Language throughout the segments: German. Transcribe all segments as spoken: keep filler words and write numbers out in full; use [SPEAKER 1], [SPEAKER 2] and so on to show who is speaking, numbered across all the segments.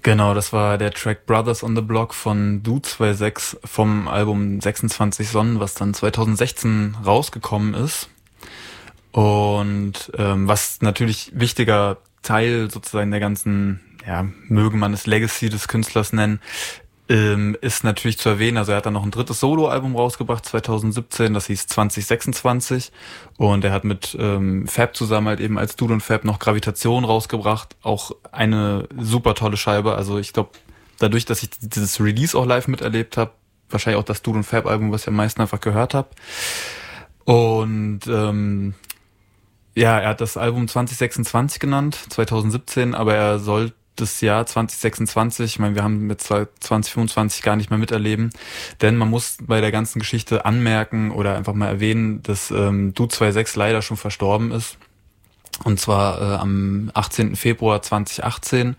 [SPEAKER 1] Genau, das war der Track Brothers on the Block von Dude sechsundzwanzig vom Album sechsundzwanzig Sonnen, was dann zwanzig sechzehn rausgekommen ist. Und ähm, was natürlich wichtiger Teil sozusagen der ganzen, ja, möge man es Legacy des Künstlers nennen, ähm, ist natürlich zu erwähnen. Also er hat dann noch ein drittes Soloalbum rausgebracht, zwanzig siebzehn, das hieß zwanzig sechsundzwanzig. Und er hat mit ähm, Fab zusammen halt eben als Dude und Fab noch Gravitation rausgebracht. Auch eine super tolle Scheibe. Also ich glaube, dadurch, dass ich dieses Release auch live miterlebt habe, wahrscheinlich auch das Dude und Fab Album, was ich am meisten einfach gehört habe. Und ähm, ja, er hat das Album zwanzig sechsundzwanzig genannt, zwanzig siebzehn, aber er soll das Jahr zwanzig sechsundzwanzig, ich meine, wir haben mit zwanzig fünfundzwanzig gar nicht mehr miterleben, denn man muss bei der ganzen Geschichte anmerken oder einfach mal erwähnen, dass ähm, Dude sechsundzwanzig leider schon verstorben ist, und zwar äh, am achtzehnten Februar zweitausendachtzehn.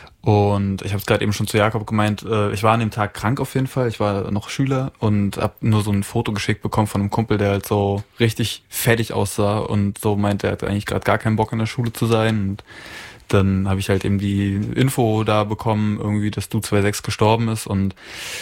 [SPEAKER 1] Und ich habe es gerade eben schon zu Jakob gemeint, äh, ich war an dem Tag krank auf jeden Fall, ich war noch Schüler und habe nur so ein Foto geschickt bekommen von einem Kumpel, der halt so richtig fertig aussah und so meinte, er hat eigentlich gerade gar keinen Bock in der Schule zu sein. Und dann habe ich halt eben die Info da bekommen, irgendwie, dass Dude sechsundzwanzig gestorben ist, und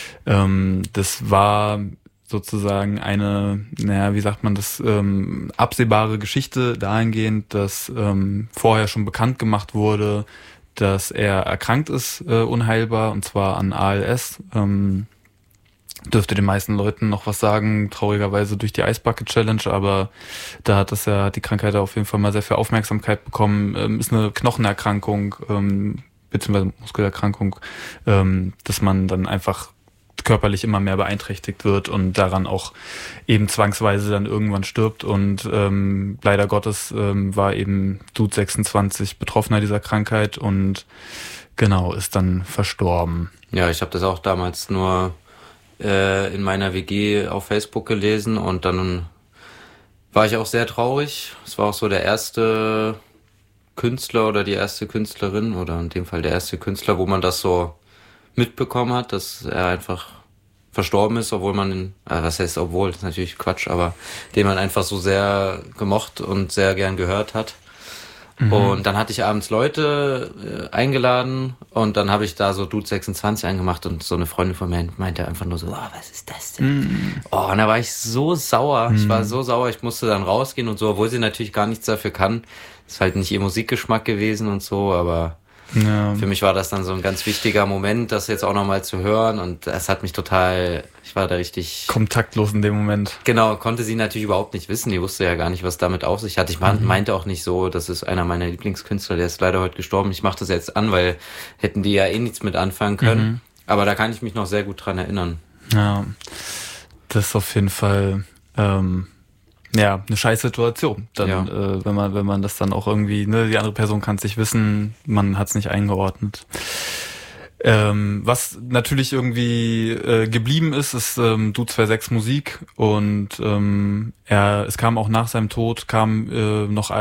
[SPEAKER 1] ähm, das war sozusagen eine, naja, wie sagt man das, ähm, absehbare Geschichte dahingehend, dass ähm, vorher schon bekannt gemacht wurde, dass er erkrankt ist, äh, unheilbar, und zwar an A L S. Ähm, dürfte den meisten Leuten noch was sagen, traurigerweise durch die Ice Bucket Challenge, aber da hat das ja, die Krankheit auf jeden Fall mal sehr viel Aufmerksamkeit bekommen. Ähm, ist eine Knochenerkrankung, ähm, beziehungsweise Muskelerkrankung, ähm, dass man dann einfach körperlich immer mehr beeinträchtigt wird und daran auch eben zwangsweise dann irgendwann stirbt. Und ähm, leider Gottes ähm, war eben Dude sechsundzwanzig Betroffener dieser Krankheit und genau, ist dann verstorben.
[SPEAKER 2] Ja, ich habe das auch damals nur äh, in meiner W G auf Facebook gelesen, und dann war ich auch sehr traurig. Es war auch so der erste Künstler oder die erste Künstlerin, oder in dem Fall der erste Künstler, wo man das so mitbekommen hat, dass er einfach verstorben ist, obwohl man, ihn, äh, was heißt obwohl, das ist natürlich Quatsch, aber den man einfach so sehr gemocht und sehr gern gehört hat. Mhm. Und dann hatte ich abends Leute äh, eingeladen, und dann habe ich da so Dude sechsundzwanzig angemacht, und so eine Freundin von mir meinte einfach nur so, oh, was ist das denn? Mhm. Oh, und da war ich so sauer, mhm. ich war so sauer, ich musste dann rausgehen und so, obwohl sie natürlich gar nichts dafür kann. Ist halt nicht ihr Musikgeschmack gewesen und so, aber ja. Für mich war das dann so ein ganz wichtiger Moment, das jetzt auch nochmal zu hören, und es hat mich total, ich war da richtig
[SPEAKER 1] kontaktlos in dem Moment.
[SPEAKER 2] Genau, konnte sie natürlich überhaupt nicht wissen, die wusste ja gar nicht, was damit auf sich hat. Ich mhm. meinte auch nicht so, das ist einer meiner Lieblingskünstler, der ist leider heute gestorben, ich mache das jetzt an, weil hätten die ja eh nichts mit anfangen können, mhm. aber da kann ich mich noch sehr gut dran erinnern.
[SPEAKER 1] Ja, das ist auf jeden Fall ähm ja, eine scheiß Situation. Dann, ja. äh, wenn man, wenn man das dann auch irgendwie, ne, die andere Person kann es nicht wissen, man hat es nicht eingeordnet. Ähm, was natürlich irgendwie äh, geblieben ist, ist ähm, Dude sechsundzwanzig Musik, und ähm, er, es kam auch nach seinem Tod, kam äh, noch